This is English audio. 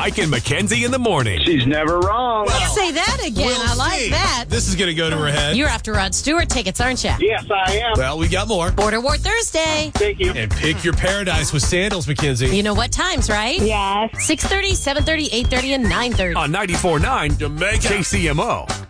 Mike and Mackenzie in the morning. She's never wrong. Let's say that again. I like that. This is going to go to her head. You're after Rod Stewart tickets, aren't you? Yes, I am. Well, we got more. Border War Thursday. Thank you. And pick your paradise with sandals, Mackenzie. You know what times, right? Yes. 6:30, 7:30, 8:30, and 9:30. On 94.9 Jamaica. KCMO.